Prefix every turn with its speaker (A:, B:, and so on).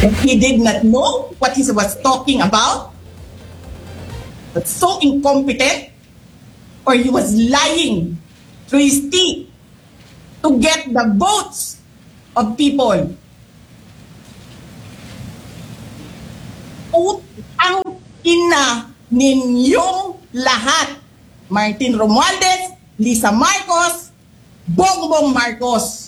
A: He did not know what he was talking about, but so incompetent, or he was lying through his teeth to get the votes of people. Ang ina ninyong lahat. Martin Romualdez, Lisa Marcos, Bongbong Marcos.